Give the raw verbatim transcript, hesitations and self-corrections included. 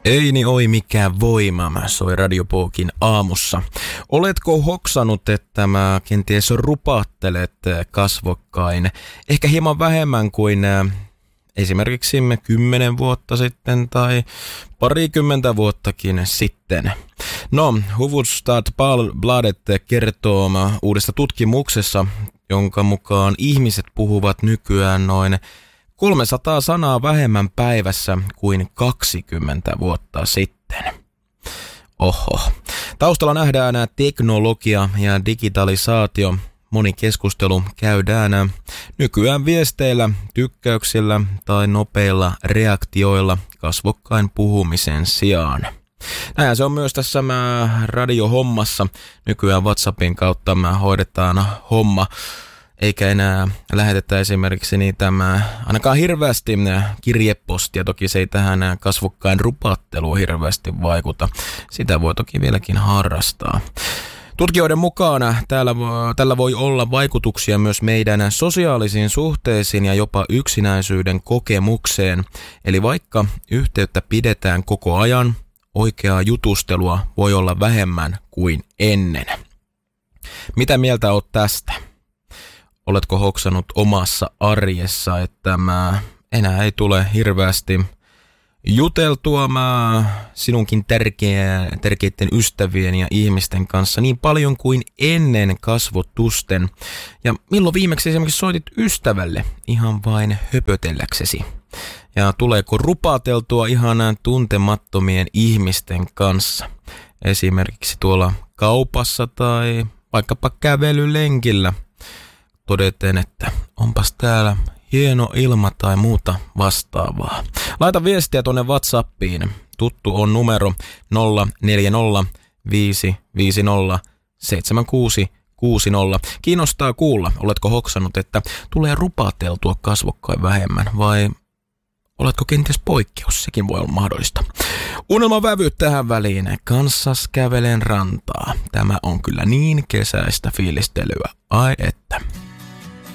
Ei oi mikään voima, soi Radiopookin aamussa. Oletko hoksannut, että mä kenties rupaattelet kasvokkain ehkä hieman vähemmän kuin esimerkiksi kymmenen vuotta sitten tai parikymmentä vuottakin sitten? No, Hufvudstadsbladet kertoo uudesta tutkimuksessa, jonka mukaan ihmiset puhuvat nykyään noin kolmesataa sanaa vähemmän päivässä kuin kaksikymmentä vuotta sitten. Oho. Taustalla nähdään teknologia ja digitalisaatio. Moni keskustelu käydään nykyään viesteillä, tykkäyksillä tai nopeilla reaktioilla kasvokkain puhumisen sijaan. Näin se on myös tässä radiohommassa. Nykyään WhatsAppin kautta hoidetaan homma. Eikä enää lähetetä esimerkiksi niitä ainakaan hirveästi kirjepostia. Toki se ei tähän kasvokkain rupaatteluun hirveästi vaikuta. Sitä voi toki vieläkin harrastaa. Tutkijoiden mukaan täällä, tällä voi olla vaikutuksia myös meidän sosiaalisiin suhteisiin ja jopa yksinäisyyden kokemukseen. Eli vaikka yhteyttä pidetään koko ajan, oikeaa jutustelua voi olla vähemmän kuin ennen. Mitä mieltä oot tästä? Oletko hoksannut omassa arjessa, että mä enää ei tule hirveästi juteltua mä sinunkin tärkeä, tärkeiden ystävien ja ihmisten kanssa niin paljon kuin ennen kasvotusten? Ja milloin viimeksi esimerkiksi soitit ystävälle ihan vain höpötelläksesi? Ja tuleeko rupaateltua ihan tuntemattomien ihmisten kanssa? Esimerkiksi tuolla kaupassa tai vaikkapa kävelylenkillä. Todeten, että onpas täällä hieno ilma tai muuta vastaavaa. Laita viestiä tuonne WhatsAppiin. Tuttu on numero nolla neljä nolla viisi viisi nolla seitsemän kuusi kuusi nolla. Kiinnostaa kuulla, oletko hoksannut, että tulee rupaateltua kasvokkain vähemmän vai oletko kenties poikkeus? Sekin voi olla mahdollista. Unelmavävy tähän väliin. Kanssas kävelen rantaa. Tämä on kyllä niin kesäistä fiilistelyä. Ai että.